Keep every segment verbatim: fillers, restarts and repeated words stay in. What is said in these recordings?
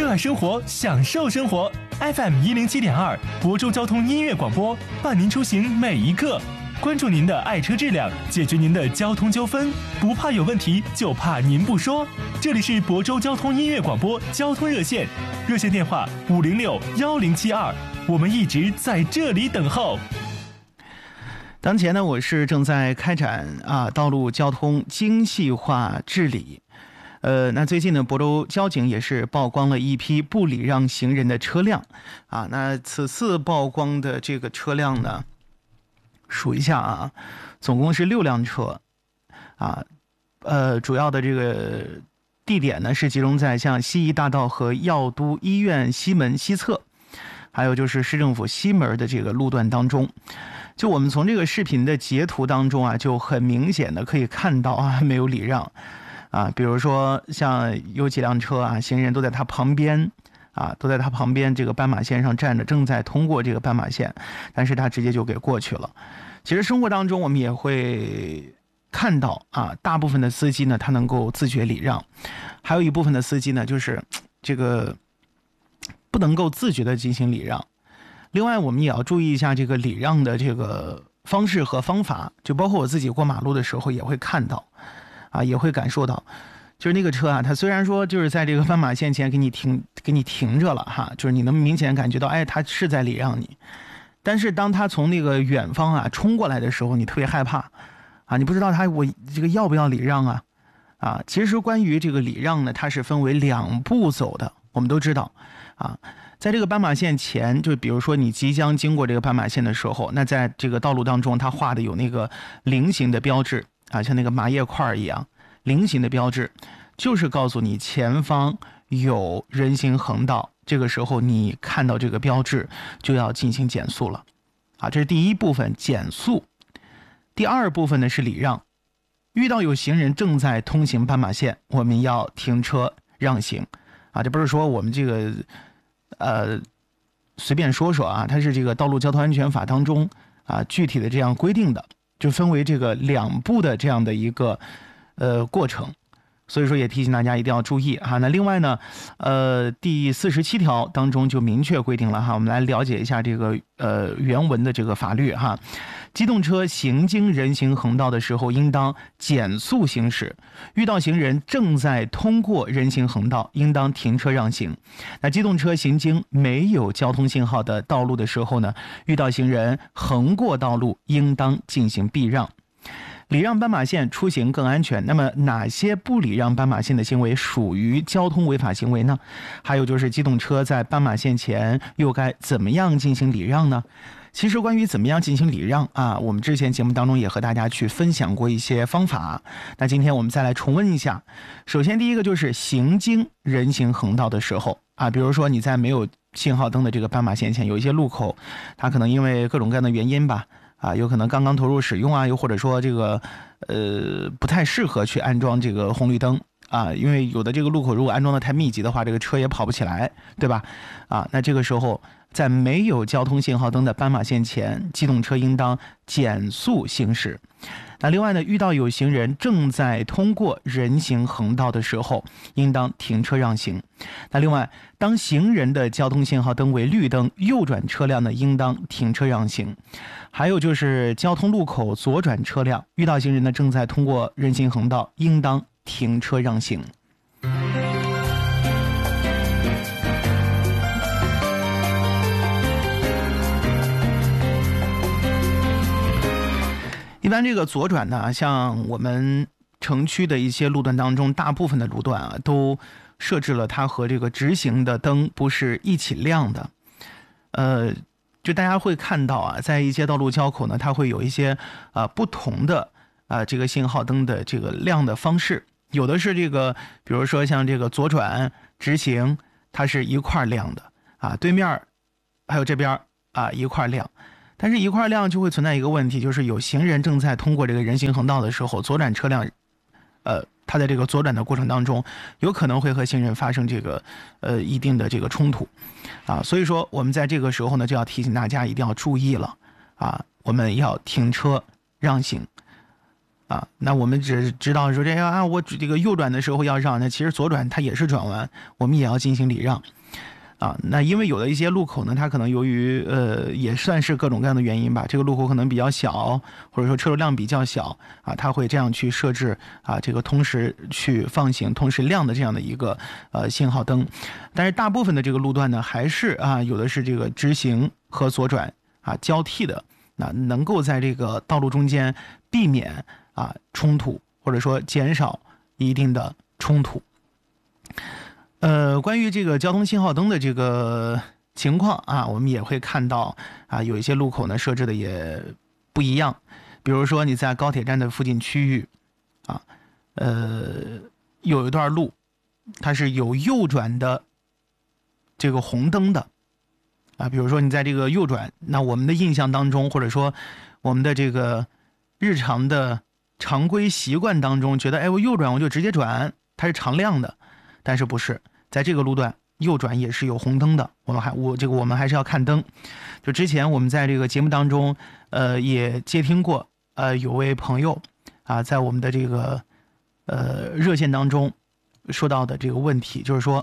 热爱生活，享受生活。F M 一零七点二，亳州交通音乐广播，伴您出行每一刻。关注您的爱车质量，解决您的交通纠纷，不怕有问题，就怕您不说。这里是亳州交通音乐广播交通热线，热线电话五零六幺零七二，我们一直在这里等候。 当前呢，我是正在开展啊道路交通精细化治理。呃，那最近呢，亳州交警也是曝光了一批不礼让行人的车辆啊。那此次曝光的这个车辆呢，数一下啊，总共是六辆车啊。呃，主要的这个地点呢是集中在像西医大道和药都医院西门西侧，还有就是市政府西门的这个路段当中。就我们从这个视频的截图当中啊，就很明显的可以看到啊，没有礼让啊。比如说像有几辆车啊，行人都在他旁边啊，都在他旁边这个斑马线上站着，正在通过这个斑马线，但是他直接就给过去了。其实生活当中我们也会看到啊，大部分的司机呢，他能够自觉礼让，还有一部分的司机呢，就是这个不能够自觉的进行礼让。另外我们也要注意一下这个礼让的这个方式和方法，就包括我自己过马路的时候也会看到啊，也会感受到，就是那个车啊，它虽然说就是在这个斑马线前给你停给你停着了哈，就是你能明显感觉到，哎，他是在礼让你，但是当他从那个远方啊冲过来的时候，你特别害怕啊，你不知道他我这个要不要礼让啊啊。其实关于这个礼让呢，它是分为两步走的，我们都知道啊。在这个斑马线前，就比如说你即将经过这个斑马线的时候，那在这个道路当中，它画的有那个菱形的标志啊，像那个麻叶块一样，菱形的标志就是告诉你前方有人行横道，这个时候你看到这个标志就要进行减速了啊，这是第一部分减速。第二部分呢是礼让，遇到有行人正在通行斑马线，我们要停车让行啊，这不是说我们这个呃，随便说说啊，它是这个道路交通安全法当中啊具体的这样规定的，就分为这个两步的这样的一个呃过程，所以说也提醒大家一定要注意哈。那另外呢，呃，第四十七条当中就明确规定了哈，我们来了解一下这个呃原文的这个法律哈。机动车行经人行横道的时候，应当减速行驶；遇到行人正在通过人行横道，应当停车让行。那机动车行经没有交通信号的道路的时候呢，遇到行人横过道路，应当进行避让。礼让斑马线出行更安全，那么哪些不礼让斑马线的行为属于交通违法行为呢？还有就是机动车在斑马线前又该怎么样进行礼让呢？其实关于怎么样进行礼让啊，我们之前节目当中也和大家去分享过一些方法，那今天我们再来重温一下。首先第一个就是行经人行横道的时候啊，比如说你在没有信号灯的这个斑马线前，有一些路口它可能因为各种各样的原因吧啊，有可能刚刚投入使用啊，又或者说这个呃不太适合去安装这个红绿灯啊，因为有的这个路口如果安装的太密集的话，这个车也跑不起来，对吧？啊，那这个时候在没有交通信号灯的斑马线前，机动车应当减速行驶。那另外呢，遇到有行人正在通过人行横道的时候，应当停车让行。那另外，当行人的交通信号灯为绿灯，右转车辆呢应当停车让行。还有就是交通路口左转车辆，遇到行人呢正在通过人行横道，应当停车让行。一般这个左转呢，像我们城区的一些路段当中，大部分的路段啊都设置了它和这个直行的灯不是一起亮的。呃，就大家会看到啊，在一些道路交口呢，它会有一些啊、呃、不同的啊、呃、这个信号灯的这个亮的方式，有的是这个，比如说像这个左转直行，它是一块亮的啊，对面还有这边啊一块亮。但是一块亮就会存在一个问题，就是有行人正在通过这个人行横道的时候，左转车辆呃它在这个左转的过程当中有可能会和行人发生这个呃一定的这个冲突啊，所以说我们在这个时候呢就要提醒大家一定要注意了啊，我们要停车让行啊。那我们只知道说这个啊，我这个右转的时候要让，那其实左转它也是转弯，我们也要进行礼让啊，那因为有的一些路口呢，它可能由于呃也算是各种各样的原因吧，这个路口可能比较小，或者说车流量比较小啊，它会这样去设置啊，这个同时去放行、同时亮的这样的一个呃信号灯。但是大部分的这个路段呢，还是啊有的是这个直行和左转啊交替的，那能够在这个道路中间避免啊冲突，或者说减少一定的冲突。呃，关于这个交通信号灯的这个情况啊，我们也会看到啊，有一些路口呢设置的也不一样。比如说你在高铁站的附近区域啊，呃，有一段路它是有右转的这个红灯的啊。比如说你在这个右转，那我们的印象当中，或者说我们的这个日常的常规习惯当中，觉得哎，我右转我就直接转，它是常亮的。但是不是在这个路段右转也是有红灯的，我们还我这个我们还是要看灯。就之前我们在这个节目当中，呃，也接听过，呃，有位朋友啊，在我们的这个呃热线当中说到的这个问题，就是说，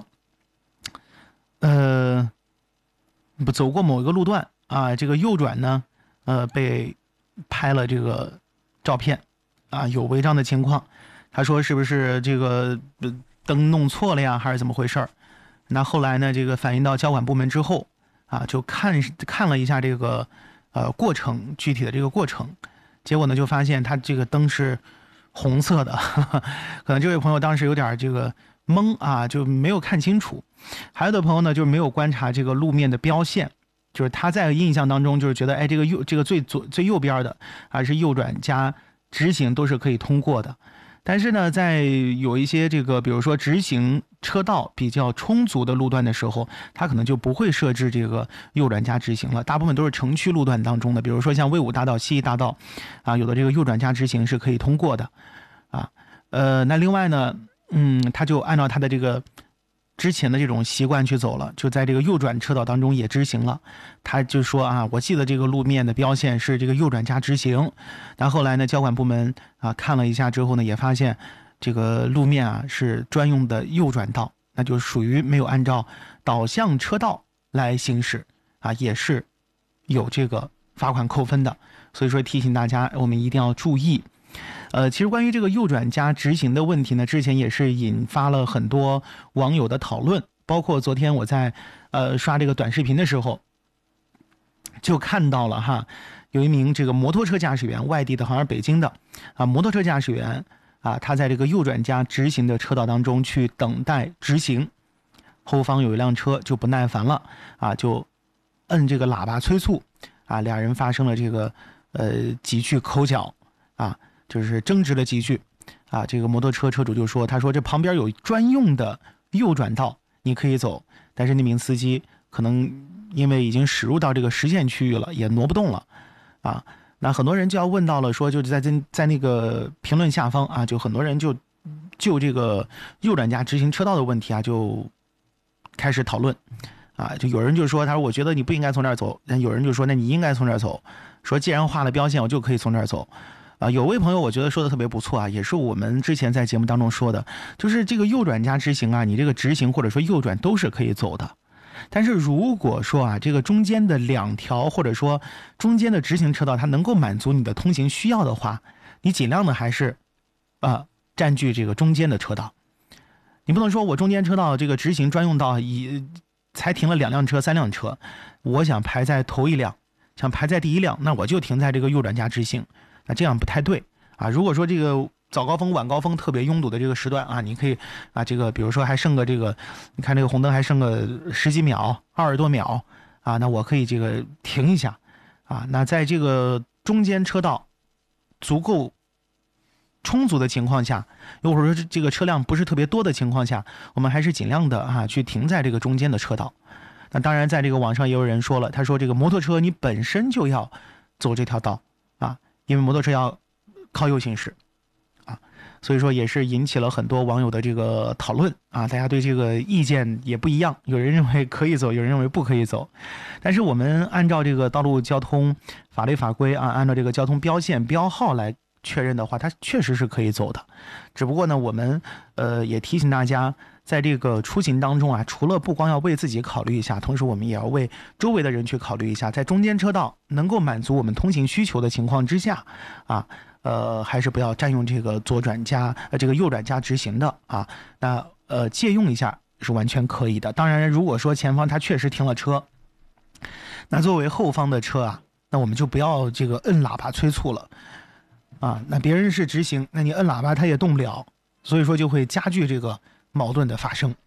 呃，不走过某一个路段啊，这个右转呢，呃，被拍了这个照片啊，有违章的情况。他说是不是这个？呃灯弄错了呀，还是怎么回事儿？那后来呢，这个反映到交管部门之后啊，就看看了一下这个呃过程，具体的这个过程，结果呢就发现它这个灯是红色的，呵呵，可能这位朋友当时有点这个懵啊，就没有看清楚。还有的朋友呢，就没有观察这个路面的标线，就是他在印象当中就是觉得，哎，这个右这个最左最右边的还是右转加直行都是可以通过的。但是呢，在有一些这个，比如说直行车道比较充足的路段的时候，它可能就不会设置这个右转加直行了。大部分都是城区路段当中的，比如说像魏武大道、西义大道，啊，有的这个右转加直行是可以通过的，啊，呃，那另外呢，嗯，他就按照他的这个之前的这种习惯去走了，就在这个右转车道当中也直行了。他就说啊，我记得这个路面的标线是这个右转加直行。但后来呢，交管部门啊看了一下之后呢，也发现这个路面啊是专用的右转道，那就属于没有按照导向车道来行驶啊，也是有这个罚款扣分的。所以说提醒大家，我们一定要注意。呃，其实关于这个右转加直行的问题呢，之前也是引发了很多网友的讨论，包括昨天我在呃刷这个短视频的时候，就看到了哈，有一名这个摩托车驾驶员，外地的，好像是北京的啊，摩托车驾驶员啊，他在这个右转加直行的车道当中去等待直行，后方有一辆车就不耐烦了啊，就摁这个喇叭催促啊，俩人发生了这个呃几句口角啊。就是争执了几句啊，这个摩托车车主就说，他说这旁边有专用的右转道你可以走，但是那名司机可能因为已经驶入到这个实线区域了，也挪不动了啊。那很多人就要问到了，说就在在那个评论下方啊，就很多人就就这个右转加直行车道的问题啊，就开始讨论啊，就有人就说，他说我觉得你不应该从这儿走，但有人就说那你应该从这儿走，说既然画了标线，我就可以从这儿走。啊，有位朋友我觉得说的特别不错啊，也是我们之前在节目当中说的，就是这个右转加直行啊，你这个直行或者说右转都是可以走的。但是如果说啊，这个中间的两条或者说中间的直行车道它能够满足你的通行需要的话，你尽量的还是啊、呃、占据这个中间的车道。你不能说我中间车道这个直行专用道已才停了两辆车三辆车，我想排在头一辆，想排在第一辆，那我就停在这个右转加直行。那这样不太对啊！如果说这个早高峰、晚高峰特别拥堵的这个时段啊，你可以啊，这个比如说还剩个这个，你看这个红灯还剩个十几秒、二十多秒啊，那我可以这个停一下啊。那在这个中间车道足够充足的情况下，又或者说这个车辆不是特别多的情况下，我们还是尽量的啊去停在这个中间的车道。那当然，在这个网上也有人说了，他说这个摩托车你本身就要走这条道啊。因为摩托车要靠右行驶啊，所以说也是引起了很多网友的这个讨论啊，大家对这个意见也不一样，有人认为可以走，有人认为不可以走。但是我们按照这个道路交通法律法规啊，按照这个交通标线标号来确认的话，它确实是可以走的。只不过呢，我们呃也提醒大家， 在这个出行当中啊，除了不光要为自己考虑一下，同时我们也要为周围的人去考虑一下，在中间车道能够满足我们通行需求的情况之下啊，呃，还是不要占用这个左转加呃这个右转加直行的啊，那呃借用一下是完全可以的。当然，如果说前方他确实停了车，那作为后方的车啊，那我们就不要这个摁喇叭催促了啊。那别人是直行，那你摁喇叭他也动不了，所以说就会加剧这个矛盾的发生。